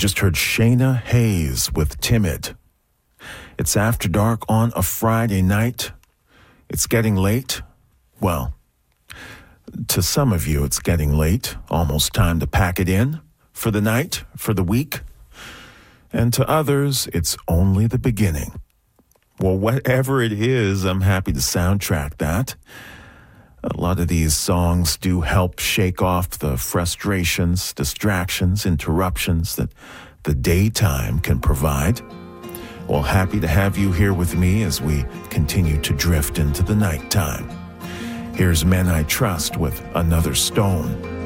just heard Shayna Hayes with Timid. It's after dark on a Friday night. It's getting late. Well, to some of you, it's getting late. Almost time to pack it in for the night, for the week. And to others, it's only the beginning. Well, whatever it is, I'm happy to soundtrack that. A lot of these songs do help shake off the frustrations, distractions, interruptions that the daytime can provide. Well, happy to have you here with me as we continue to drift into the nighttime. Here's Men I Trust with Another Stone.